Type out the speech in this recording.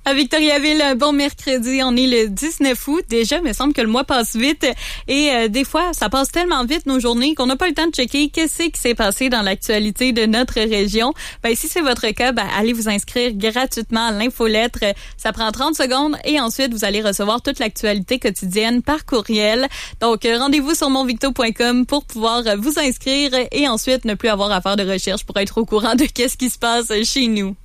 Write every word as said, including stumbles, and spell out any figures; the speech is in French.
À Victoriaville, un bon mercredi. On est le dix-neuf août déjà, mais il semble que le mois passe vite. Et euh, des fois, ça passe tellement vite nos journées qu'on n'a pas le temps de checker qu'est-ce qui s'est passé dans l'actualité de notre région. Ben, si c'est votre cas, ben, allez vous inscrire gratuitement à l'infolettre. Ça prend trente secondes et ensuite, vous allez recevoir toute l'actualité quotidienne par courriel. Donc, rendez-vous sur monvicto point com pour pouvoir vous inscrire et ensuite ne plus avoir à faire de recherche pour être au courant de qu'est-ce qui se passe chez nous.